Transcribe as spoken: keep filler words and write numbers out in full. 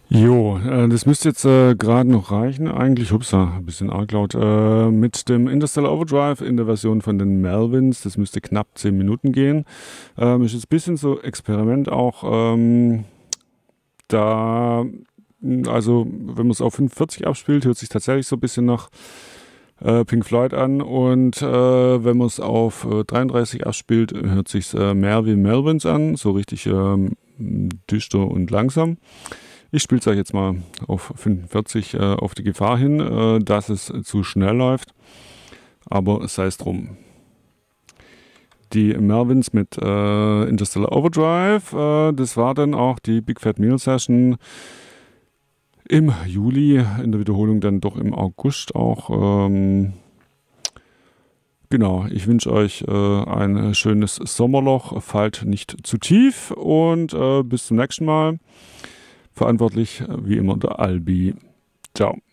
Jo, äh, das müsste jetzt äh, gerade noch reichen. Eigentlich, hupsa, ein bisschen arg laut. Äh, mit dem Interstellar Overdrive in der Version von den Melvins. Das müsste knapp zehn Minuten gehen. Ähm, ist jetzt ein bisschen so Experiment auch. Ähm, da, also, wenn man es auf fünfundvierzig abspielt, hört sich tatsächlich so ein bisschen nach äh, Pink Floyd an. Und äh, wenn man es auf äh, dreiunddreißig abspielt, hört sich äh, mehr wie Melvins an. So richtig ähm, düster und langsam. Ich spiele es euch jetzt mal auf fünfundvierzig äh, auf die Gefahr hin, äh, dass es zu schnell läuft. Aber sei es drum. Die Melvins mit äh, Interstellar Overdrive, äh, das war dann auch die Big Fat Meal Session im Juli, in der Wiederholung dann doch im August auch. Ähm, genau, ich wünsche euch äh, ein schönes Sommerloch, fallt nicht zu tief und äh, bis zum nächsten Mal. Verantwortlich wie immer der Albi. Ciao.